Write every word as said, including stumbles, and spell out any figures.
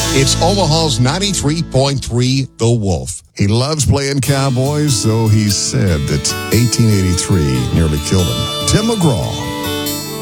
It's Omaha's ninety-three point three The Wolf. He loves playing Cowboys, so he said that eighteen eighty-three nearly killed him. Tim McGraw